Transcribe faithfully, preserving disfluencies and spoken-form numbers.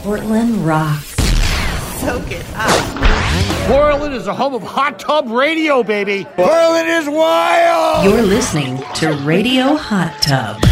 Portland rocks. Soak it up. Portland is the home of hot tub radio, baby. Portland is wild. You're listening to Radio Hot Tub.